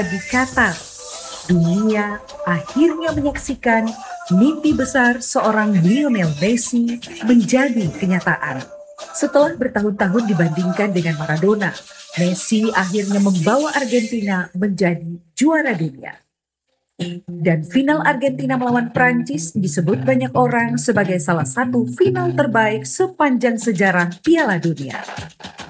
Di Qatar, dunia akhirnya menyaksikan mimpi besar seorang Lionel Messi menjadi kenyataan. Setelah bertahun-tahun dibandingkan dengan Maradona, Messi akhirnya membawa Argentina menjadi juara dunia. Dan final Argentina melawan Prancis disebut banyak orang sebagai salah satu final terbaik sepanjang sejarah Piala Dunia.